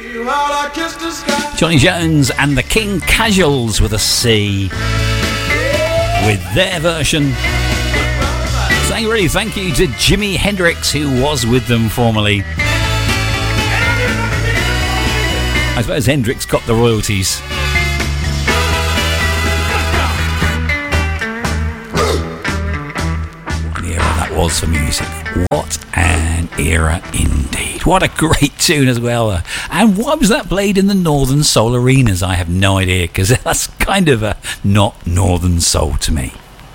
Johnny Jones and the King Casuals with a C, with their version. Saying really thank you to Jimi Hendrix, who was with them formerly. I suppose Hendrix got the royalties. What an era that was for music. What an era indeed. What a great tune as well. And why was that played in the Northern Soul arenas? I have no idea, because that's kind of a not Northern Soul to me.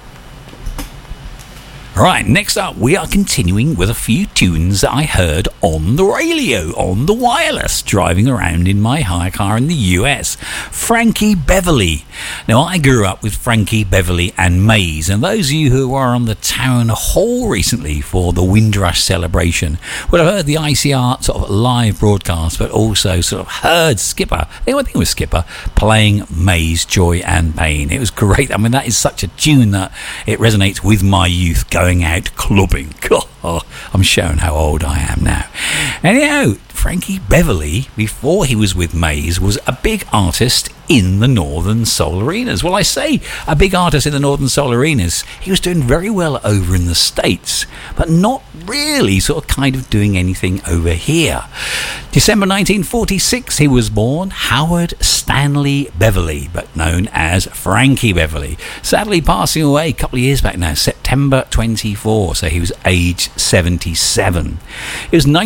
Right, next up, we are continuing with a few tunes that I heard on the radio, on the wireless, driving around in my hire car in the US. Frankie Beverly. Now, I grew up with Frankie Beverly and Maze, and those of you who were on the town hall recently for the Windrush celebration would have heard the ICR sort of live broadcast, but also sort of heard Skipper, I think it was Skipper, playing Maze, Joy and Pain. It was great. I mean, that is such a tune that it resonates with my youth going out clubbing. God, I'm showing how old I am now. Anyhow, Frankie Beverly, before he was with Maze, was a big artist in the Northern Soul arenas. Well, I say a big artist in the Northern Soul arenas. He was doing very well over in the States, but not really sort of kind of doing anything over here. December 1946, he was born Howard Stanley Beverly, but known as Frankie Beverly. Sadly passing away a couple of years back now, September 24, so he was age 77. It was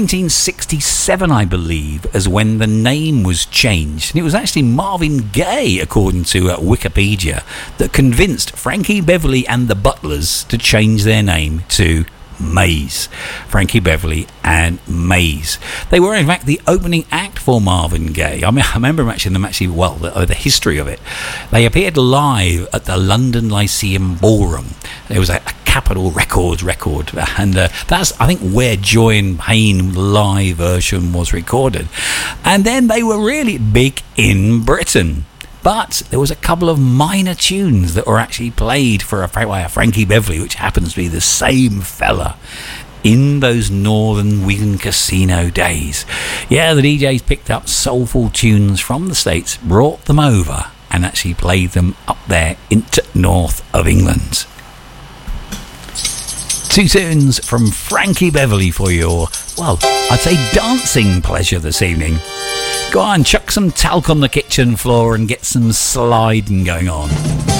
1967, I believe, as when the name was changed. And it was actually Marvin Gaye, according to Wikipedia, that convinced Frankie Beverly and the Butlers to change their name to Maze. Frankie Beverly and Maze. They were in fact the opening act for Marvin Gaye. I mean, I remember the history of it. They appeared live at the London Lyceum Ballroom. There was a Capitol Records record, and that's, I think, where Joy and Pain live version was recorded. And then they were really big in Britain. But there was a couple of minor tunes that were actually played for a Frankie Beverly, which happens to be the same fella in those Northern Wigan casino days. Yeah, the DJs picked up soulful tunes from the States, brought them over, and actually played them up there into north of England. Two tunes from Frankie Beverly for your, well, I'd say dancing pleasure this evening. Go on, chuck some talc on the kitchen floor and get some sliding going on.